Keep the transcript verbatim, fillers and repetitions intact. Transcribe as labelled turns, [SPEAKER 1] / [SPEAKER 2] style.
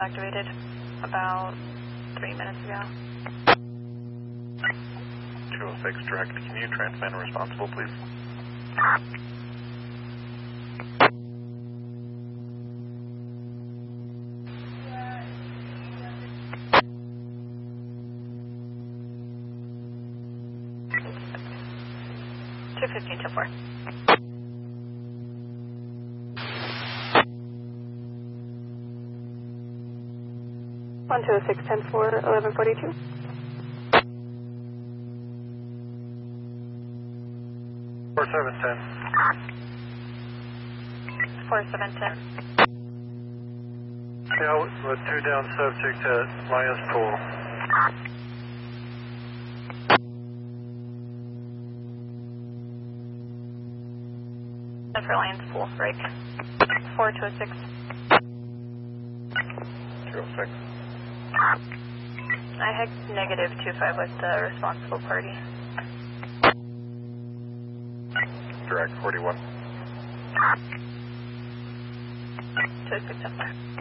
[SPEAKER 1] activated about three minutes ago.
[SPEAKER 2] two oh six direct, can you transmit and responsible, please?
[SPEAKER 1] two fifteen to four. one two oh six, ten four, eleven forty-two.
[SPEAKER 2] four seven ten.
[SPEAKER 1] four seven ten.
[SPEAKER 2] Yeah, with two down subject at Lions Pool.
[SPEAKER 1] And for Lions Pool, break. four two oh six.
[SPEAKER 2] two oh six.
[SPEAKER 1] I had negative two five with the responsible party.
[SPEAKER 2] Direct forty-one.
[SPEAKER 1] two six seven.